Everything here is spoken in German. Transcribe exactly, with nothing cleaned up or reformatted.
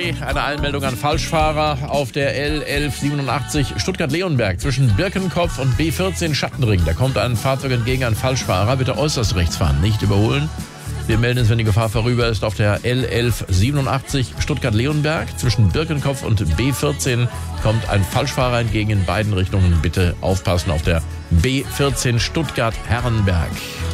zwei, eine Einmeldung an Falschfahrer auf der L elf siebenundachtzig Stuttgart-Leonberg zwischen Birkenkopf und B vierzehn Schattenring. Da kommt ein Fahrzeug entgegen, ein Falschfahrer. Bitte äußerst rechts fahren, nicht überholen. Wir melden uns, wenn die Gefahr vorüber ist, auf der L elf siebenundachtzig Stuttgart-Leonberg. Zwischen Birkenkopf und B vierzehn kommt ein Falschfahrer entgegen in beiden Richtungen. Bitte aufpassen auf der B vierzehn Stuttgart-Herrenberg.